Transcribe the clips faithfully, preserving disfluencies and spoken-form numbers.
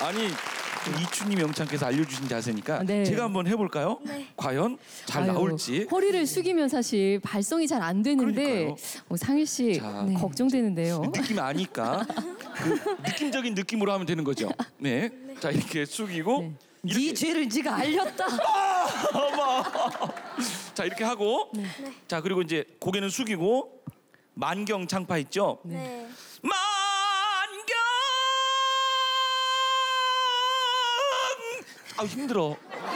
아니 이춘희 명창께서 알려주신 자세니까 네. 제가 한번 해볼까요? 네. 과연 잘 아유, 나올지. 허리를 숙이면 사실 발성이 잘 안 되는데 그러니까요. 어, 상일 씨 자, 네. 걱정되는데요. 느낌 아니까 그 느낌적인 느낌으로 하면 되는 거죠. 네. 자 이렇게 숙이고 네. 이렇게. 네 죄를 네가 알렸다. 어머. 자 이렇게 하고 네. 자 그리고 이제 고개는 숙이고 만경 창파 있죠? 네. 만경. 아 힘들어.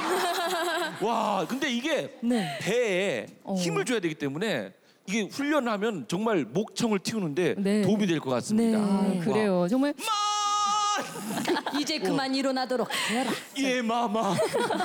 와 근데 이게 네. 배에 어. 힘을 줘야 되기 때문에 이게 훈련하면 정말 목청을 틔우는데 네. 도움이 될 것 네, 같습니다. 아, 그래요. 정말 만. 이제 그만 일어나도록 해라. 예 마마.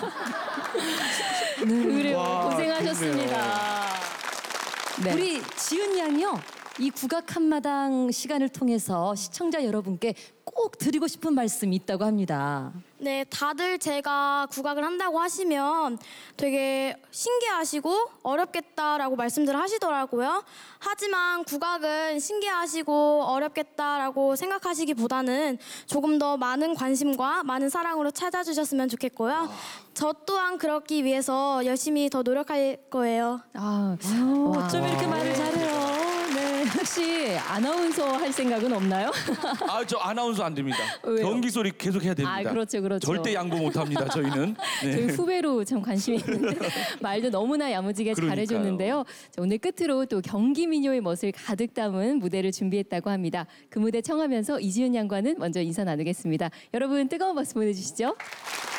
그래요. 와, 고생하셨습니다. 네. 우리 지은 양이요. 이 국악 한마당 시간을 통해서 시청자 여러분께 꼭 드리고 싶은 말씀이 있다고 합니다. 네, 다들 제가 국악을 한다고 하시면 되게 신기하시고 어렵겠다라고 말씀들 하시더라고요. 하지만 국악은 신기하시고 어렵겠다라고 생각하시기보다는 조금 더 많은 관심과 많은 사랑으로 찾아주셨으면 좋겠고요. 저 또한 그렇기 위해서 열심히 더 노력할 거예요. 아, 어쩜 이렇게 말을 잘해요. 네. 혹시 아나운서 할 생각은 없나요? 아 저 아나운서 안 됩니다. 왜요? 경기 소리 계속 해야 됩니다. 아, 그렇죠, 그렇죠. 절대 양보 못 합니다. 저희는. 네. 저희 후배로 참 관심이 있는데 말도 너무나 야무지게 그러니까요. 잘해줬는데요. 자, 오늘 끝으로 또 경기 민요의 멋을 가득 담은 무대를 준비했다고 합니다. 그 무대 청하면서 이지은 양과는 먼저 인사 나누겠습니다. 여러분 뜨거운 박수 보내주시죠.